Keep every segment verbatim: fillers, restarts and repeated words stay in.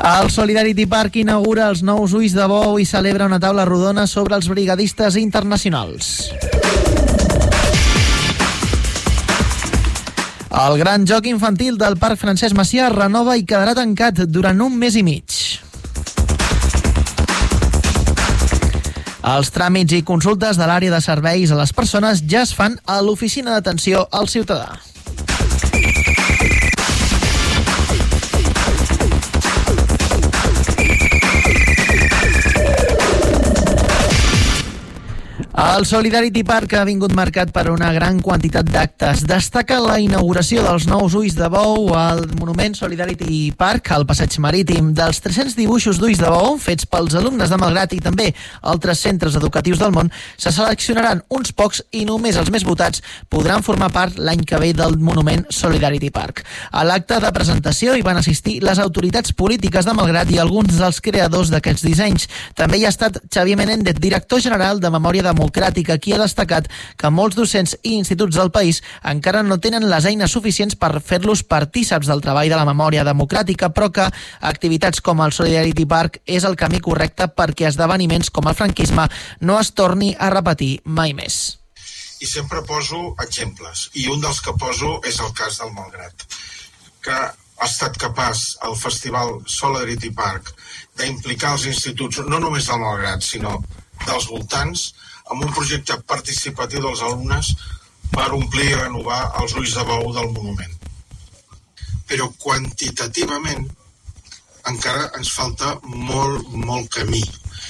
El Solidarity Park inaugura els nous ulls de bou i celebra una taula rodona sobre els brigadistes internacionals. El gran joc infantil del Parc Francesc Macià renova i quedarà tancat durant un mes i mig. Els tràmits i consultes de l'àrea de serveis a les persones ja es fan a l'oficina d'atenció al ciutadà. El Solidarity Park ha vingut marcat per una gran quantitat d'actes. Destaca la inauguració dels nous ulls de bou al monument Solidarity Park, al passeig marítim, dels tres-cents dibuixos d'ulls de bou fets pels alumnes de Malgrat i també altres centres educatius del món. Se seleccionaran uns pocs i només els més votats podran formar part l'any que ve del monument Solidarity Park. A l'acte de presentació hi van assistir les autoritats polítiques de Malgrat i alguns dels creadors d'aquests dissenys. També hi ha estat Xavier Menéndez, director general de Memòria Democràtica, qui ha destacat que molts docents i instituts del país encara no tenen les eines suficients per fer-los partíceps del treball de la memòria democràtica, però que activitats com el Solidarity Park és el camí correcte perquè esdeveniments com el franquisme no es torni a repetir mai més. I sempre poso exemples, i un dels que poso és el cas del Malgrat, que ha estat capaç el Festival Solidarity Park d'implicar els instituts, no només del Malgrat, sinó dels voltants, amb un projecte participatiu dels alumnes per omplir i renovar els ulls de bou del monument. Però quantitativament encara ens falta molt, molt camí.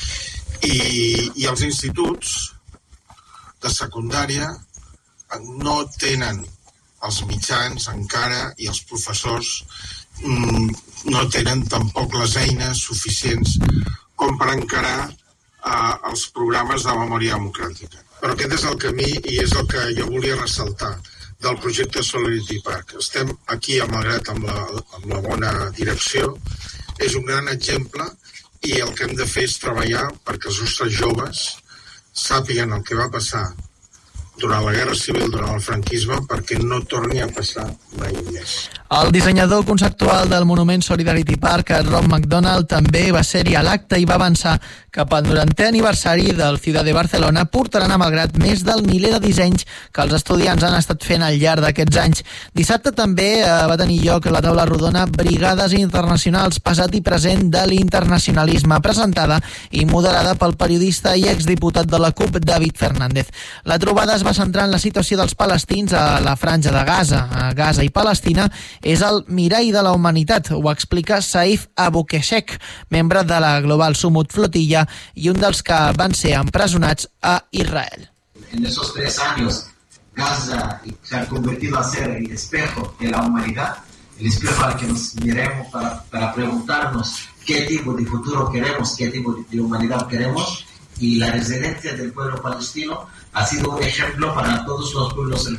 I, i els instituts de secundària no tenen els mitjans encara i els professors mm, no tenen tampoc les eines suficients com per encarar Uh, els programes de memòria democràtica. Però aquest és el camí i és el que jo volia ressaltar del projecte Solidarity Park. Estem aquí a Malgrat amb la, amb la bona direcció. És un gran exemple i el que hem de fer és treballar perquè els nostres joves sàpiguen el que va passar durant la Guerra Civil, durant el franquisme, perquè no torni a passar mai més. El dissenyador conceptual del monument Solidarity Park, Rob McDonald, també va ser-hi a l'acte i va avançar que pel norantè aniversari del Ciutat de Barcelona portaran a Malgrat més del miler de dissenys que els estudiants han estat fent al llarg d'aquests anys. Dissabte també eh, va tenir lloc la taula rodona Brigades Internacionals, passat i present de l'internacionalisme, presentada i moderada pel periodista i exdiputat de la CUP, David Fernández. La trobada es va centrar en la situació dels palestins a la franja de Gaza. A Gaza i Palestina és el mirall de la humanitat, ho explica Saif Abukeshek, membre de la Global Sumut Flotilla i un dels que van ser empresonats a Israel. En esos tres años, Gaza se ha convertido a ser el espejo de la humanidad, el espejo al que nos miremos para, para preguntarnos qué tipo de futuro queremos, qué tipo de humanidad queremos, y la resiliencia del pueblo palestino ha sido un ejemplo para todos los pueblos